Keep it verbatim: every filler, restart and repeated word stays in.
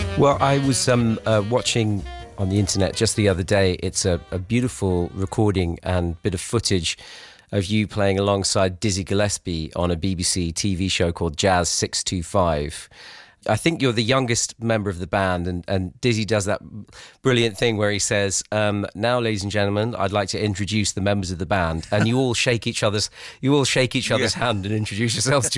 Well, I was um, uh, watching on the internet just the other day. It's a, a beautiful recording and bit of footage of you playing alongside Dizzy Gillespie on a B B C T V show called Jazz six two five. I think you're the youngest member of the band, and, and Dizzy does that brilliant thing where he says, um, now, ladies and gentlemen, I'd like to introduce the members of the band. And you all shake each other's you all shake each other's Yeah. hand and introduce yourselves to